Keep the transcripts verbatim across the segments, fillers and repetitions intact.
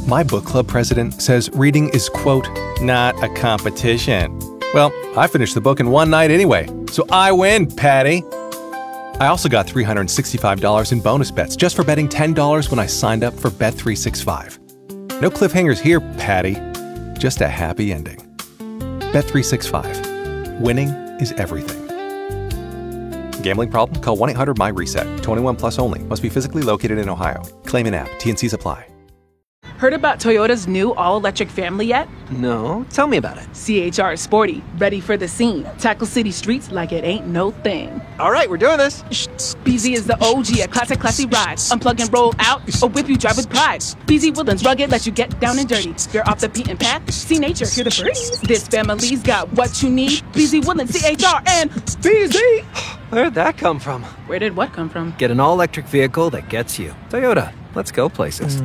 My book club president says reading is, quote, not a competition. Well, I finished the book in one night anyway, so I win, Patty. I also got three hundred sixty-five dollars in bonus bets just for betting ten dollars when I signed up for Bet three sixty-five. No cliffhangers here, Patty. Just a happy ending. Bet three sixty-five. Winning is everything. Gambling problem? Call one eight hundred M Y reset. twenty-one plus only. Must be physically located in Ohio. Claim in app. T N Cs apply. Heard about Toyota's new all-electric family yet? No, tell me about it. C H R is sporty, ready for the scene. Tackle city streets like it ain't no thing. All right, we're doing this. B Z is the O G, a classic, classy ride. Unplug and roll out, or whip you drive with pride. B Z Woodlands rugged, let you get down and dirty. You're off the beaten path, see nature, hear the birds. This family's got what you need. B Z Woodlands, C H R, and B Z. Where'd that come from? Where did what come from? Get an all-electric vehicle that gets you. Toyota, let's go places.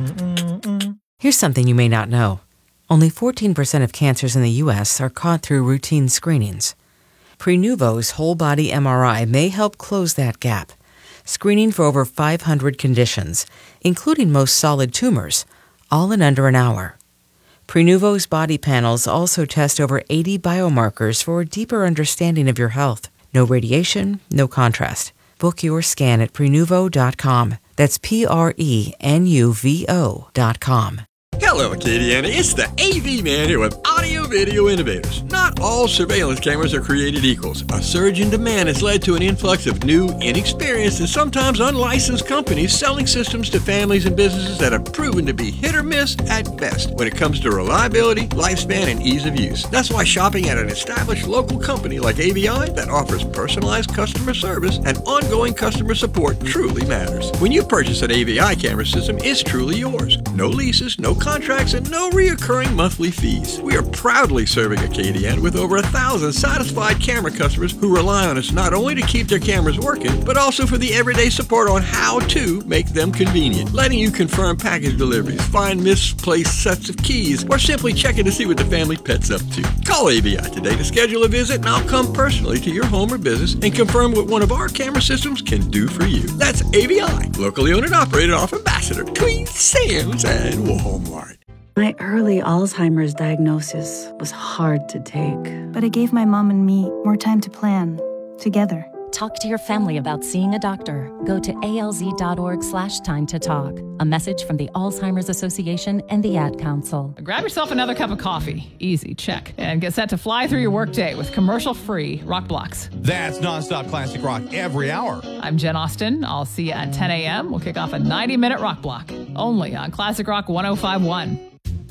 Here's something you may not know. Only fourteen percent of cancers in the U S are caught through routine screenings. Prenuvo's whole-body M R I may help close that gap, screening for over five hundred conditions, including most solid tumors, all in under an hour. Prenuvo's body panels also test over eighty biomarkers for a deeper understanding of your health. No radiation, no contrast. Book your scan at Prenuvo dot com. That's P R E N U V O dot com. Hello, Acadiana. It's the A V man here with Audio Video Innovators. Not all surveillance cameras are created equals. A surge in demand has led to an influx of new, inexperienced, and sometimes unlicensed companies selling systems to families and businesses that have proven to be hit or miss at best when it comes to reliability, lifespan, and ease of use. That's why shopping at an established local company like A V I that offers personalized customer service and ongoing customer support truly matters. When you purchase an A V I camera system, it's truly yours. No leases, no contracts, and no reoccurring monthly fees. We are proudly serving Acadiana with over a thousand satisfied camera customers who rely on us not only to keep their cameras working, but also for the everyday support on how to make them convenient, letting you confirm package deliveries, find misplaced sets of keys, or simply checking to see what the family pet's up to. Call A V I today to schedule a visit, and I'll come personally to your home or business and confirm what one of our camera systems can do for you. That's A V I, locally owned and operated off Ambassador between Sam's and Walmart. My early Alzheimer's diagnosis was hard to take. But it gave my mom and me more time to plan, together. Talk to your family about seeing a doctor. Go to alz.org slash time to talk. A message from the Alzheimer's Association and the Ad Council. Grab yourself another cup of coffee. Easy, check. And get set to fly through your workday with commercial-free Rock Blocks. That's nonstop classic rock every hour. I'm Jen Austen. I'll see you at ten a.m. We'll kick off a ninety-minute rock block. Only on Classic Rock one oh five point one.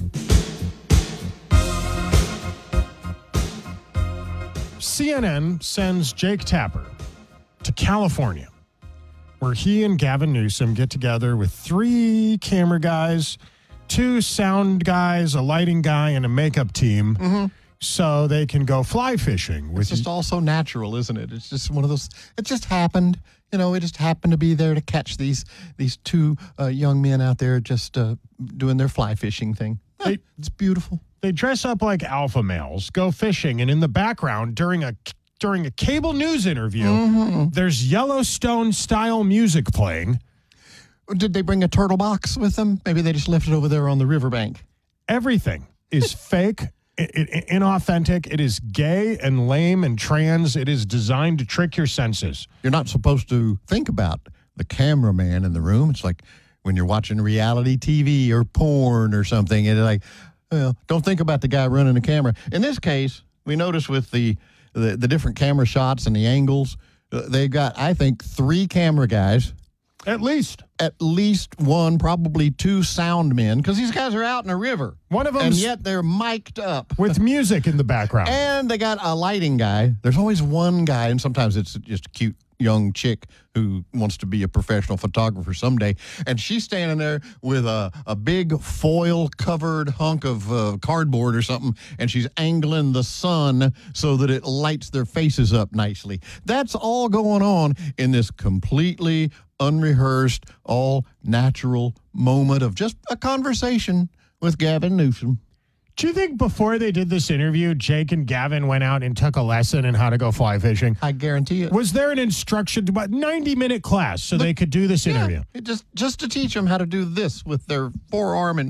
C N N sends Jake Tapper to California, where he and Gavin Newsom get together with three camera guys, two sound guys, a lighting guy, and a makeup team, mm-hmm. so they can go fly fishing. With it's just all so natural, isn't it? It's just one of those, it just happened. You know, it just happened to be there to catch these these two uh, young men out there just uh, doing their fly fishing thing. They, it's beautiful. They dress up like alpha males, go fishing, and in the background, during a during a cable news interview, mm-hmm. there's Yellowstone-style music playing. Did they bring a turtle box with them? Maybe they just left it over there on the riverbank. Everything is fake, it, it, inauthentic. It is gay and lame and trans. It is designed to trick your senses. You're not supposed to think about the cameraman in the room. It's like when you're watching reality T V or porn or something, and like, well, don't think about the guy running the camera. In this case, we notice with the the, the different camera shots and the angles, uh, they've got, I think, three camera guys. At least. At least one, probably two sound men, because these guys are out in a river. One of them, and yet they're mic'd up. With music in the background. And they got a lighting guy. There's always one guy, and sometimes it's just a cute young chick who wants to be a professional photographer someday, and she's standing there with a, a big foil-covered hunk of uh, cardboard or something, and she's angling the sun so that it lights their faces up nicely. That's all going on in this completely unrehearsed, all-natural moment of just a conversation with Gavin Newsom. Do you think before they did this interview, Jake and Gavin went out and took a lesson in how to go fly fishing? I guarantee it. Was there an instruction, about ninety-minute class, so Look, they could do this yeah, interview? It just, just to teach them how to do this with their forearm and